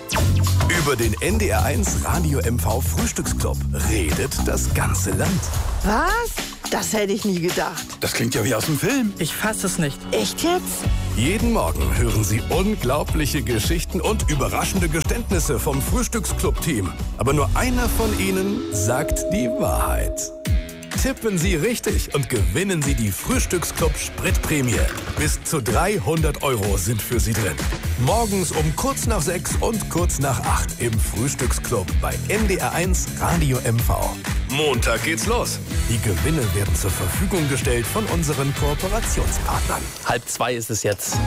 Über den NDR1 Radio MV Frühstücksclub redet das ganze Land. Was? Das hätte ich nie gedacht. Das klingt ja wie aus dem Film. Ich fasse es nicht. Echt jetzt? Jeden Morgen hören Sie unglaubliche Geschichten und überraschende Geständnisse vom Frühstücksclub-Team. Aber nur einer von ihnen sagt die Wahrheit. Tippen Sie richtig und gewinnen Sie die Frühstücksclub-Spritprämie. Bis zu 300 € sind für Sie drin. Morgens um kurz nach 6 und kurz nach 8 im Frühstücksclub bei NDR1 Radio MV. Montag geht's los. Die Gewinne werden zur Verfügung gestellt von unseren Kooperationspartnern. 1:30 ist es jetzt.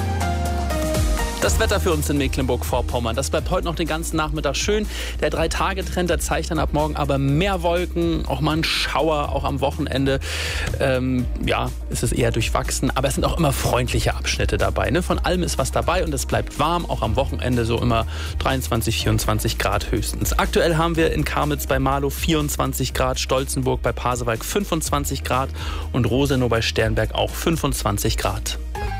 Das Wetter für uns in Mecklenburg-Vorpommern, das bleibt heute noch den ganzen Nachmittag schön. Der 3-Tage-Trend, der zeigt dann ab morgen aber mehr Wolken, auch mal ein Schauer, auch am Wochenende. Ist es eher durchwachsen, aber es sind auch immer freundliche Abschnitte dabei. Ne? Von allem ist was dabei und es bleibt warm, auch am Wochenende so immer 23, 24 Grad höchstens. Aktuell haben wir in Karmitz bei Marlow 24 Grad, Stolzenburg bei Pasewalk 25 Grad und Rosenow bei Sternberg auch 25 Grad.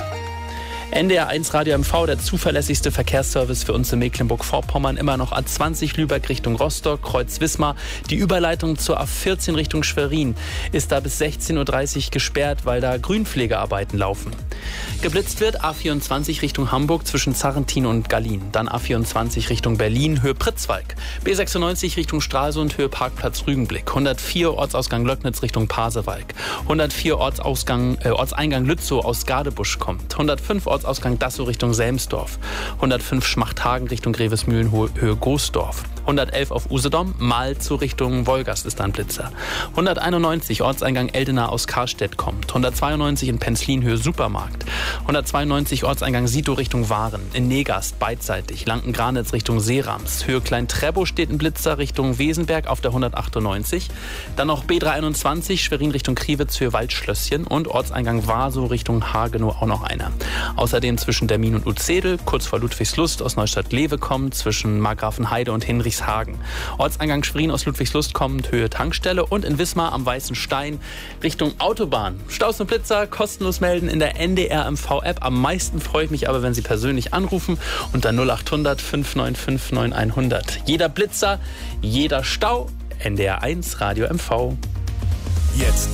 NDR1 Radio MV, der zuverlässigste Verkehrsservice für uns in Mecklenburg-Vorpommern, immer noch A20 Lübeck Richtung Rostock, Kreuz Wismar. Die Überleitung zur A14 Richtung Schwerin ist da bis 16:30 Uhr gesperrt, weil da Grünpflegearbeiten laufen. Geblitzt wird A24 Richtung Hamburg zwischen Zarrentin und Gallien. Dann A24 Richtung Berlin, Höhe Pritzwalk. B96 Richtung Stralsund, Höhe Parkplatz Rügenblick. 104 Ortsausgang Löcknitz Richtung Pasewalk. 104 Ortseingang Lützow aus Gadebusch kommt. 105 Ortsausgang Dassow Richtung Selmsdorf. 105 Schmachthagen Richtung Grevesmühlen, Höhe Großdorf. 111 auf Usedom, Malzow Richtung Wolgast ist da ein Blitzer. 191 Ortseingang Eldena aus Karstedt kommt. 192 in Penzlin, Höhe Supermarkt. 192 Ortseingang Sito Richtung Waren. In Negast beidseitig. Lanken-Granitz Richtung Seerams. Höhe Klein-Trebow steht ein Blitzer Richtung Wesenberg auf der 198. Dann noch B321 Schwerin Richtung Kriwitz, Höhe Waldschlösschen. Und Ortseingang Wasow Richtung Hagenow auch noch einer. Außerdem zwischen Dermin und Utzedel, kurz vor Ludwigslust aus Neustadt-Lewe kommt, zwischen Markgrafenheide und Hinrichshagen. Ortseingang Schwerin aus Ludwigslust kommt, Höhe Tankstelle. Und in Wismar am Weißen Stein Richtung Autobahn. Staus und Blitzer kostenlos melden in der NDR MV-App. Am meisten freue ich mich aber, wenn Sie persönlich anrufen unter 0800 595 9100. Jeder Blitzer, jeder Stau, NDR1 Radio MV. Jetzt